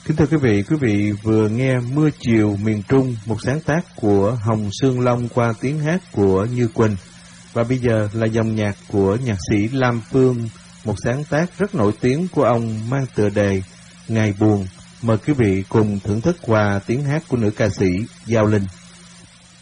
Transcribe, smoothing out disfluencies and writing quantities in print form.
Kính thưa quý vị vừa nghe Mưa Chiều Miền Trung, một sáng tác của Hồng Sương Long qua tiếng hát của Như Quỳnh. Và bây giờ là dòng nhạc của nhạc sĩ Lam Phương, một sáng tác rất nổi tiếng của ông mang tựa đề Ngày Buồn. Mời quý vị cùng thưởng thức qua tiếng hát của nữ ca sĩ Giao Linh.